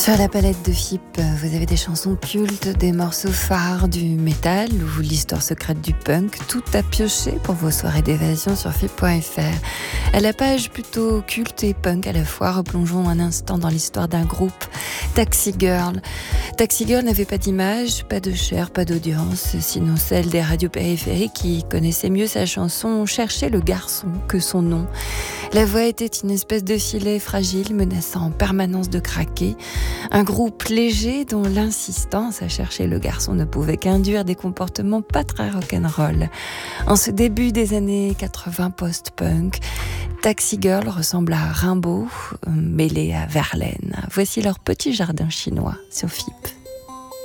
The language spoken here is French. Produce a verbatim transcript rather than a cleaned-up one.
Sur la palette de F I P, vous avez des chansons cultes, des morceaux phares du métal ou l'histoire secrète du punk, tout à piocher pour vos soirées d'évasion sur F I P point F R. À la page plutôt culte et punk à la fois, replongeons un instant dans l'histoire d'un groupe, Taxi Girl. Taxi Girl n'avait pas d'image, pas de chair, pas d'audience, sinon celle des radios périphériques qui connaissaient mieux sa chanson, cherchaient le garçon que son nom. La voix était une espèce de filet fragile, menaçant en permanence de craquer. Un groupe léger dont l'insistance à chercher le garçon ne pouvait qu'induire des comportements pas très rock'n'roll. En ce début des années quatre-vingts post-punk, Taxi Girl ressemble à Rimbaud, mêlé à Verlaine. Voici leur petit jardin chinois sur F I P.